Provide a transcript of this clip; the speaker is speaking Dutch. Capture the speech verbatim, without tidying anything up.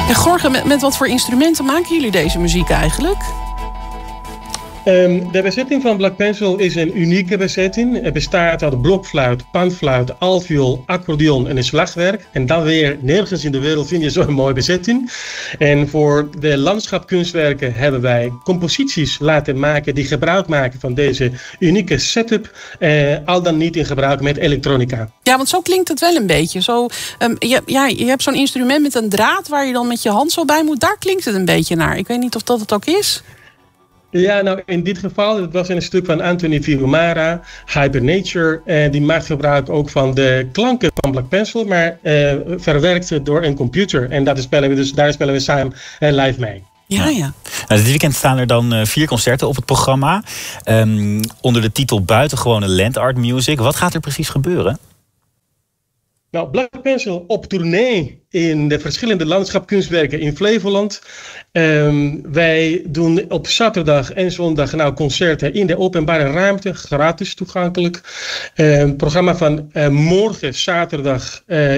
En Jorge, met, met wat voor instrumenten maken jullie deze muziek eigenlijk? Um, de bezetting van Black Pencil is een unieke bezetting. Het bestaat uit blokfluit, panfluit, altviool, accordeon en een slagwerk. En dan weer nergens in de wereld vind je zo'n mooie bezetting. En voor de landschapkunstwerken hebben wij composities laten maken die gebruik maken van deze unieke setup. Eh, al dan niet in gebruik met elektronica. Ja, want zo klinkt het wel een beetje. Zo, um, je, ja, je hebt zo'n instrument met een draad waar je dan met je hand zo bij moet. Daar klinkt het een beetje naar. Ik weet niet of dat het ook is. Ja, nou in dit geval, het was een stuk van Anthony Fiumara, Hypernature. En die maakt gebruik ook van de klanken van Black Pencil, maar uh, verwerkt door een computer. En dat spelen we dus, daar spelen we samen uh, live mee. Ja, ja. Nou, dit weekend staan er dan uh, vier concerten op het programma. Um, onder de titel Buitengewone Land Art Music. Wat gaat er precies gebeuren? Nou, Black Pencil op tournee in de verschillende landschapkunstwerken in Flevoland. Um, wij doen op zaterdag en zondag nou concerten in de openbare ruimte, gratis toegankelijk. Het uh, programma van uh, morgen zaterdag uh,